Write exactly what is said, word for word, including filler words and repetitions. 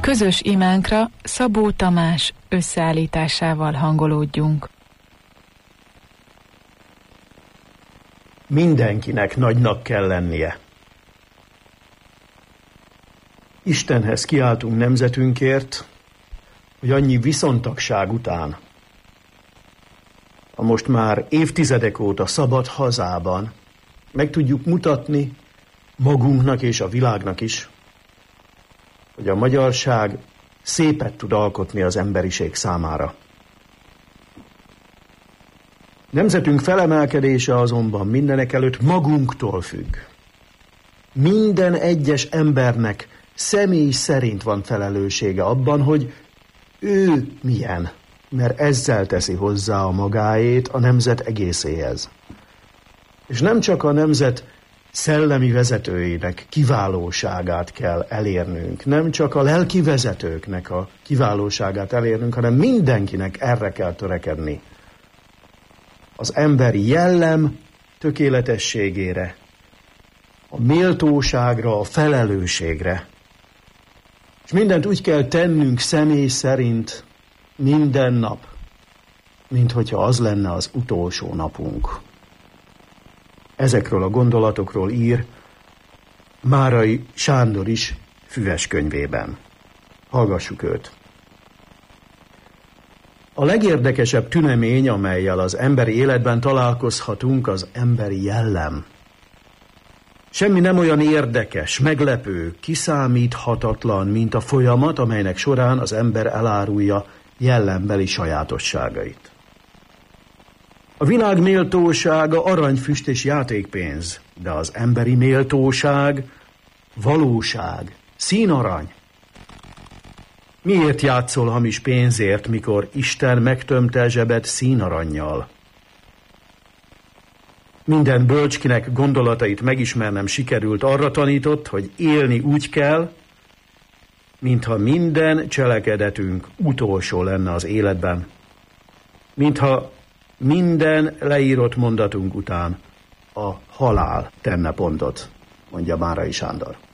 Közös imánkra Szabó Tamás összeállításával hangolódjunk. Mindenkinek nagynak kell lennie. Istenhez kiáltunk nemzetünkért, hogy annyi viszontagság után, a most már évtizedek óta szabad hazában meg tudjuk mutatni magunknak és a világnak is, hogy a magyarság szépet tud alkotni az emberiség számára. Nemzetünk felemelkedése azonban mindenekelőtt magunktól függ. Minden egyes embernek személy szerint van felelőssége abban, hogy ő milyen, mert ezzel teszi hozzá a magáét a nemzet egészéhez. És nem csak a nemzet szellemi vezetőinek kiválóságát kell elérnünk, nem csak a lelki vezetőknek a kiválóságát elérnünk, hanem mindenkinek erre kell törekedni. Az emberi jellem tökéletességére, a méltóságra, a felelősségre. És mindent úgy kell tennünk személy szerint minden nap, mint hogyha az lenne az utolsó napunk. Ezekről a gondolatokról ír Márai Sándor is füves könyvében. Hallgassuk őt. A legérdekesebb tünemény, amellyel az emberi életben találkozhatunk, az emberi jellem. Semmi nem olyan érdekes, meglepő, kiszámíthatatlan, mint a folyamat, amelynek során az ember elárulja jellembeli sajátosságait. A világ méltósága aranyfüst és játékpénz, de az emberi méltóság valóság, színarany. Miért játszol hamis pénzért, mikor Isten megtömte zsebed színarannyal? Minden bölcskinek gondolatait megismernem sikerült, arra tanított, hogy élni úgy kell, mintha minden cselekedetünk utolsó lenne az életben. Mintha minden leírott mondatunk után a halál tenne pontot, mondja Márai Sándor.